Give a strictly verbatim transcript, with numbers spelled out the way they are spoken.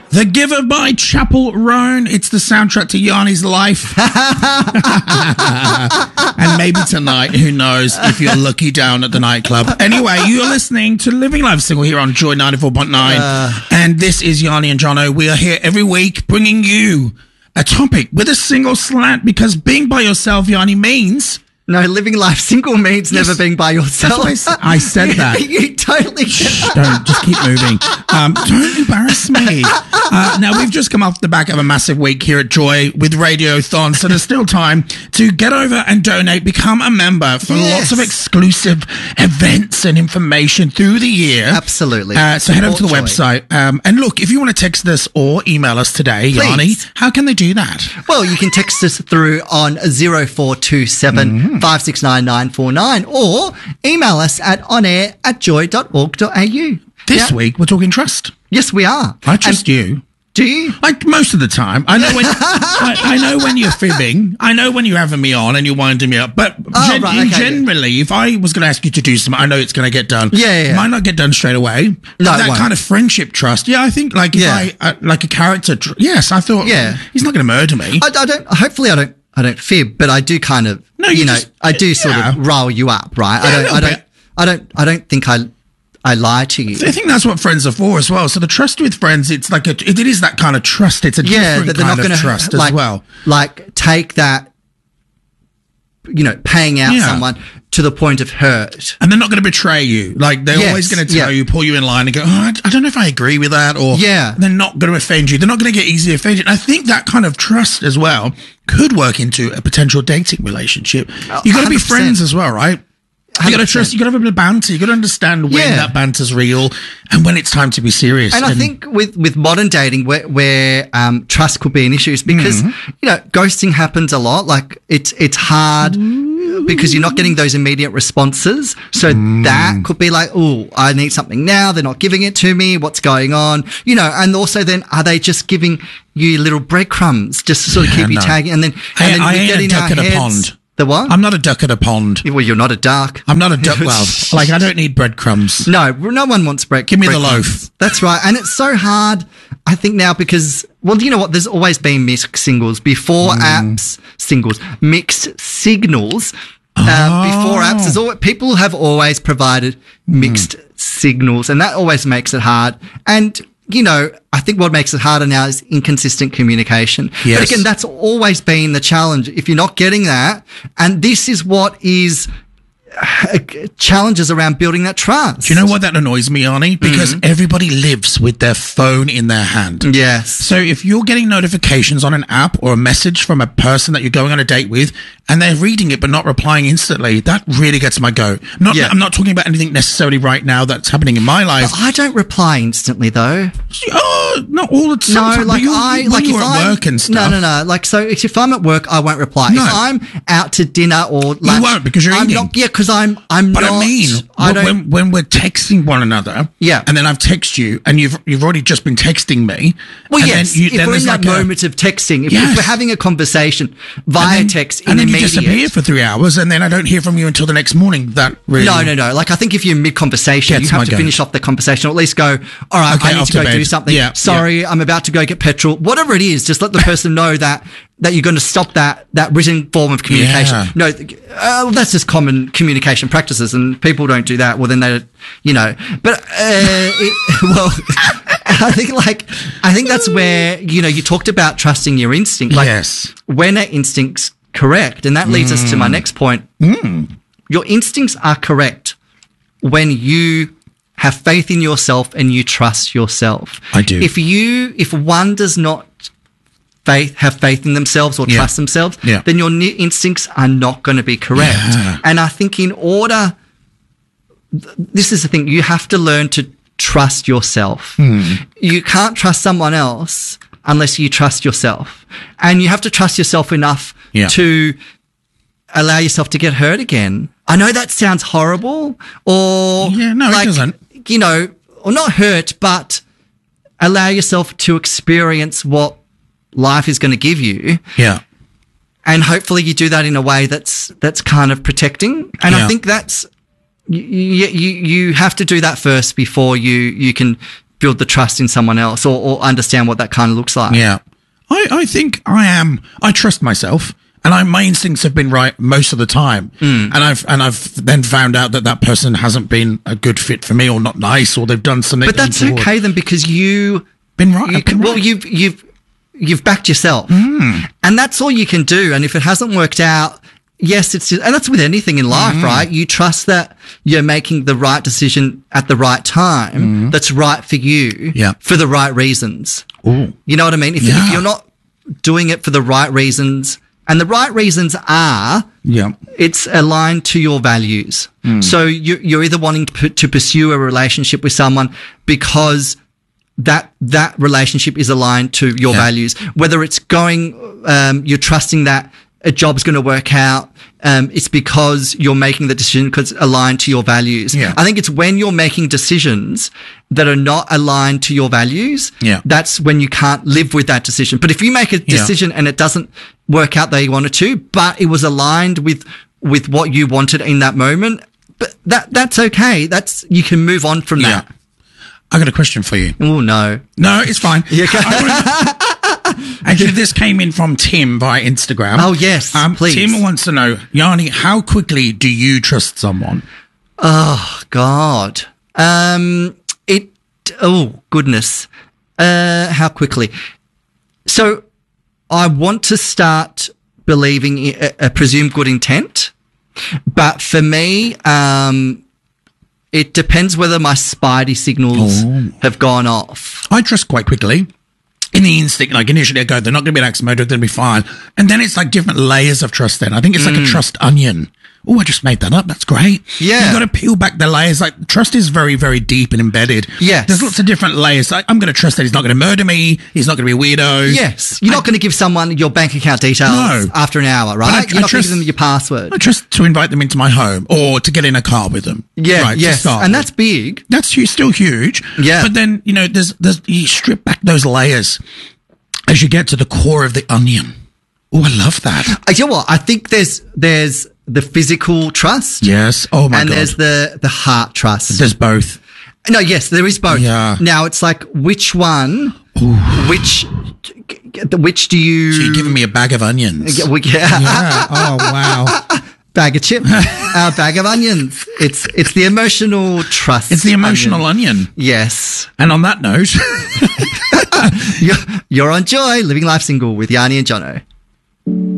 The Giver by Chapel Roan. It's the soundtrack to Yanni's life. And maybe tonight, who knows, if you're lucky down at the nightclub. Anyway, you're listening to Living Life Single here on Joy ninety-four point nine. Uh, and this is Yanni and Jono. We are here every week bringing you a topic with a single slant, because being by yourself, Yanni, means... No, living life single means yes. never being by yourself. That's what I, I said that. You totally Shh, don't, just keep moving. Um, don't embarrass me. Uh, now, we've just come off the back of a massive week here at Joy with Radiothon, so there's still time to get over and donate, become a member for yes. lots of exclusive events and information through the year. Absolutely. Uh, so head over to the Joy. website. Um, and look, if you want to text us or email us today, Please. Yanni, how can they do that? Well, you can text us through on zero four two seven mm. five six nine nine four nine or email us at onair at joy dot org dot a u. This yeah. week, we're talking trust. Yes, we are. I trust and you. Do you? Like most of the time. I know when I, I know when you're fibbing. I know when you're having me on and you're winding me up. But oh, gen- right, okay, generally, yeah. if I was going to ask you to do something, I know it's going to get done. Yeah, yeah, yeah. It might not get done straight away. No, that it kind of friendship trust. Yeah, I think like if yeah. I, uh, like a character, tr- yes, I thought, yeah. he's not going to murder me. I, I don't, hopefully I don't, I don't fib, but I do kind of, no, you, you know, just, I do sort yeah. of rile you up, right? Yeah, I don't, I don't, bit. I don't, I don't think I, I lie to you. I think that's what friends are for as well. So the trust with friends, it's like a, it, it is that kind of trust. It's a yeah, different that they're kind not of gonna, trust like, as well. Like take that, you know, paying out yeah. someone to the point of hurt. And they're not going to betray you. Like, they're yes, always going to tell yeah. you, pull you in line and go, oh, I, I don't know if I agree with that. Or yeah. they're not going to offend you. They're not going to get easily offended. And I think that kind of trust as well could work into a potential dating relationship. Oh, you got to be one hundred percent. friends as well, right? You got to trust, you got to have a bit of banter. You got to understand when yeah. that banter's real and when it's time to be serious. And, and I think with, with modern dating where, where um, trust could be an issue is because, mm-hmm. you know, ghosting happens a lot. Like it's, it's hard Ooh. because you're not getting those immediate responses. So mm. that could be like, oh, I need something now. They're not giving it to me. What's going on? You know, and also then are they just giving you little breadcrumbs just to sort of yeah, keep you no. tagging? And then, and I, then I we ain't get a in duck our at a heads. pond. The what? I'm not a duck at a pond. Well, you're not a duck. I'm not a duck. Well, like I don't need breadcrumbs. No, no one wants bread. Give me bread the crumbs. loaf. That's right. And it's so hard, I think, now because, well, you know what? There's always been mixed singles before mm. apps, singles, mixed signals. Oh. Um, before apps, there's always, people have always provided mixed mm. signals, and that always makes it hard. And, you know, I think what makes it harder now is inconsistent communication. Yes. But again, that's always been the challenge. If you're not getting that, and this is what is uh, challenges around building that trust. Do you know what that annoys me, Arnie? Because mm-hmm. everybody lives with their phone in their hand. Yes. So if you're getting notifications on an app or a message from a person that you're going on a date with, and they're reading it but not replying instantly, that really gets my go. Not, yeah. I'm not talking about anything necessarily right now that's happening in my life. But I don't reply instantly, though. Oh, not all the time. No, like I, when like you're if at I'm, work and stuff. No, no, no. Like, so if I'm at work, I won't reply. No. If I'm out to dinner or lunch, you won't because you're I'm eating. Not, yeah, because I'm, I'm but not. I mean, I when, when, when we're texting one another, yeah, and then I've texted you, and you've you've already just been texting me. Well, and yes. Then you, if then we're in that like moment a, of texting, if, yes. if we're having a conversation via and then, text, and in then you immediate, disappear for three hours, and then I don't hear from you until the next morning. That really no, no, no. Like I think if you're mid conversation, you have to go. finish off the conversation, or at least go. All right, okay, I need to go bed. do something. Yeah, Sorry, yeah. I'm about to go get petrol. Whatever it is, just let the person know that. That you're going to stop that that written form of communication. Yeah. No, uh, that's just common communication practices, and people don't do that. Well, then they, you know. But uh, it, well, I think like I think that's where you know you talked about trusting your instinct. Like, yes. When are instincts correct? And that leads mm. us to my next point. Mm. Your instincts are correct when you have faith in yourself and you trust yourself. I do. If you, if one does not faith, have faith in themselves or yeah. trust themselves, yeah. then your instincts are not going to be correct. Yeah. And I think in order, this is the thing, you have to learn to trust yourself. Hmm. You can't trust someone else unless you trust yourself. And you have to trust yourself enough yeah. to allow yourself to get hurt again. I know that sounds horrible or yeah, no, like, it doesn't. You know, or not hurt, but allow yourself to experience what life is going to give you. Yeah. And hopefully you do that in a way that's that's kind of protecting. And yeah. I think that's you, you you have to do that first before you you can build the trust in someone else or, or understand what that kind of looks like. Yeah. I, I think I am, I trust myself. And I, my instincts have been right most of the time. Mm. And I've, and I've then found out that that person hasn't been a good fit for me or not nice or they've done something. But that's untoward. okay then because you, been right. You been can, well, right. you've, you've, you've backed yourself mm. and that's all you can do. And if it hasn't worked out, yes, it's just, and that's with anything in life, mm. right? You trust that you're making the right decision at the right time. Mm. That's right for you yeah. for the right reasons. Ooh. You know what I mean? If, yeah. if you're not doing it for the right reasons, and the right reasons are, yeah. it's aligned to your values. Mm. So you, you're either wanting to, to pursue a relationship with someone because that that relationship is aligned to your yeah. values. Whether it's going, um, you're trusting that a job's going to work out. Um, it's because you're making the decision because it's aligned to your values. Yeah. I think it's when you're making decisions that are not aligned to your values. Yeah. That's when you can't live with that decision. But if you make a decision yeah. and it doesn't work out that you wanted to, but it was aligned with, with what you wanted in that moment, but that, that's okay. That's, you can move on from that. Yeah. I got a question for you. Oh, no. No, it's fine. Yeah, okay. Actually, this came in from Tim via Instagram. Oh, yes, um, please. Tim wants to know, Yanni, how quickly do you trust someone? Oh, God. Um, it, oh, goodness. Uh, how quickly? So I want to start believing a, a presumed good intent, but for me, um, it depends whether my spidey signals oh. have gone off. I trust quite quickly. In the instinct, like initially I go, they're not going to be an ex-motive, they'll be fine. And then it's like different layers of trust then. I think it's like mm. a trust onion. Oh, I just made that up. That's great. Yeah. You've got to peel back the layers. Like trust is very, very deep and embedded. Yes. There's lots of different layers. Like, I'm going to trust that he's not going to murder me. He's not going to be a weirdo. Yes. You're I, not going to give someone your bank account details no. after an hour, right? I, You're I not going to give them your password. I trust to invite them into my home or to get in a car with them. Yeah. Right, yes. And with. that's big. That's hu- still huge. Yeah. But then, you know, there's, there's, you strip back those layers as you get to the core of the onion. Oh, I love that. I tell you what, I think there's, there's, the physical trust. Yes. Oh my and God. And there's the, the heart trust. There's both. No, yes, there is both. Yeah. Now it's like, which one, Ooh. which, which do you... So you're giving me a bag of onions. Yeah. Well, yeah. yeah. Oh, wow. Bag of chips. A bag of onions. It's, it's the emotional trust. It's the emotional onion. onion. Yes. And on that note, you're, you're on Joy, Living Life Single with Yanni and Jono.